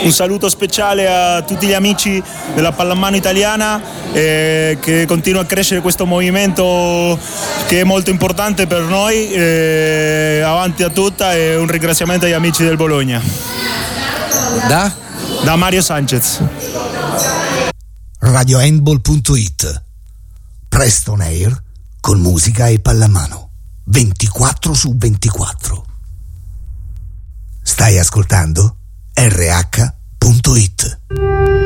Un saluto speciale a tutti gli amici della pallamano italiana, che continua a crescere questo movimento che è molto importante per noi, avanti a tutta, e un ringraziamento agli amici del Bologna. Da Mario Sanchez. RadioHandball.it. Presto on air con musica e pallamano 24/24. Stai ascoltando RH.it.